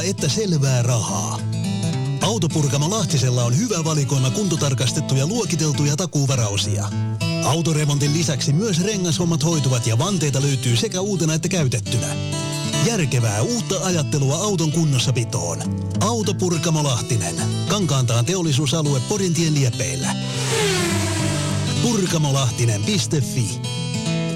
että selvää rahaa. Autopurkamo Lahtisella on hyvä valikoima kuntotarkastettuja luokiteltuja takuuvarausia. Autoremontin lisäksi myös rengashommat hoituvat ja vanteita löytyy sekä uutena että käytettynä. Järkevää uutta ajattelua auton kunnossapitoon. Autopurkamo Lahtinen. Kankaantaan teollisuusalue Porintien liepeillä. Purkamolahtinen.fi